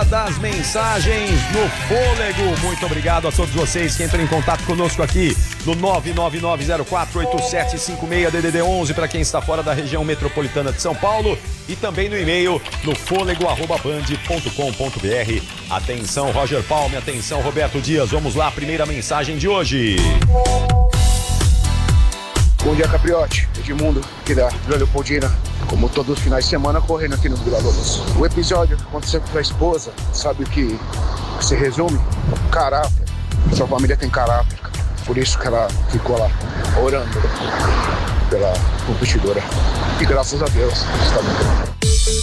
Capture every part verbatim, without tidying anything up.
das mensagens no Fôlego. Muito obrigado a todos vocês que entram em contato conosco aqui no nove nove nove zero quatro oito sete cinco seis D D D onze para quem está fora da região metropolitana de São Paulo e também no e-mail no fôlego arroba band ponto com ponto br. Atenção, Roger Palme, atenção, Roberto Dias. Vamos lá, primeira mensagem de hoje. Bom dia, Capriotti, Edmundo, aqui da Vila Leopoldina. Como todos os finais de semana, correndo aqui no Vila Lobos. O episódio que aconteceu com a esposa, sabe o que se resume? Caráter. Sua família tem caráter. Por isso que ela ficou lá orando pela competidora. E graças a Deus, está muito bem.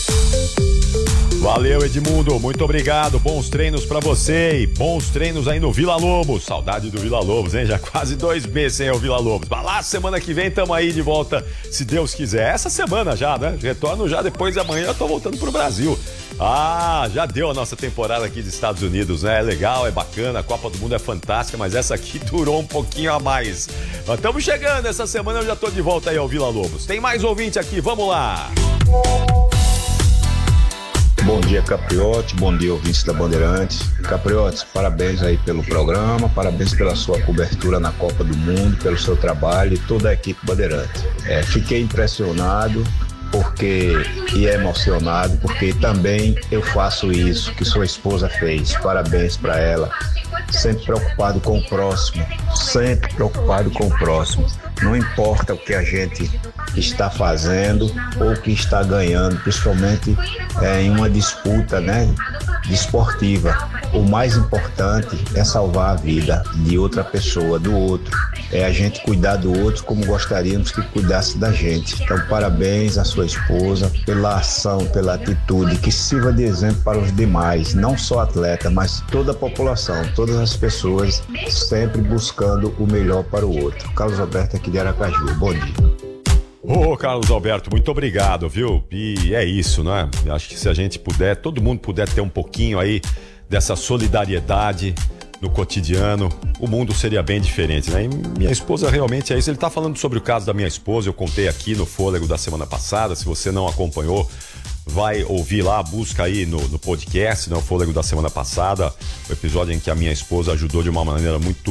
Valeu, Edmundo, muito obrigado, bons treinos pra você e bons treinos aí no Vila Lobos. Saudade do Vila Lobos, hein? Já quase dois meses sem o Vila Lobos. Vai lá, semana que vem tamo aí de volta, se Deus quiser. Essa semana já, né? Retorno já depois de amanhã, eu tô voltando pro Brasil. Ah, já deu a nossa temporada aqui dos Estados Unidos, né? É legal, é bacana, a Copa do Mundo é fantástica, mas essa aqui durou um pouquinho a mais. Nós estamos chegando, essa semana eu já tô de volta aí ao Vila Lobos. Tem mais ouvinte aqui, vamos lá. Bom dia, Capriotti, bom dia, ouvintes da Bandeirantes. Capriotti, parabéns aí pelo programa, parabéns pela sua cobertura na Copa do Mundo, pelo seu trabalho e toda a equipe Bandeirantes. É, fiquei impressionado porque e emocionado, porque também eu faço isso que sua esposa fez. Parabéns para ela. Sempre preocupado com o próximo, sempre preocupado com o próximo. Não importa o que a gente está fazendo ou o que está ganhando, principalmente é, em uma disputa, né, desportiva. O mais importante é salvar a vida de outra pessoa, do outro. É a gente cuidar do outro como gostaríamos que cuidasse da gente. Então, parabéns à sua esposa pela ação, pela atitude, que sirva de exemplo para os demais, não só atleta, mas toda a população, todas as pessoas, sempre buscando o melhor para o outro. Carlos Alberto aqui de Aracaju, bom dia. Ô, Carlos Alberto, muito obrigado, viu? E é isso, né? Acho que se a gente puder, todo mundo puder ter um pouquinho aí dessa solidariedade no cotidiano, o mundo seria bem diferente, né? E minha esposa realmente é isso. Ele tá falando sobre o caso da minha esposa, eu contei aqui no Fôlego da semana passada. Se você não acompanhou, vai ouvir lá, busca aí no, no podcast, né? O Fôlego da semana passada, o episódio em que a minha esposa ajudou de uma maneira muito